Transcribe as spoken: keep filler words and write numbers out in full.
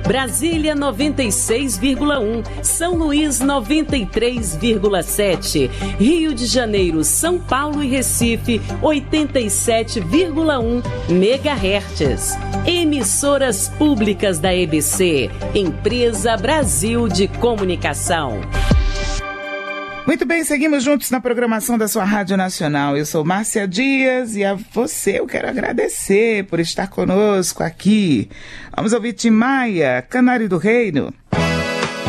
Brasília noventa e seis vírgula um, São Luís noventa e três vírgula sete, Rio de Janeiro, São Paulo e Recife oitenta e sete vírgula um megahertz. Emissoras públicas da E B C, Empresa Brasil de Comunicação. Muito bem, seguimos juntos na programação da sua Rádio Nacional. Eu sou Márcia Dias e a você eu quero agradecer por estar conosco aqui. Vamos ouvir Tim Maia, Canário do Reino.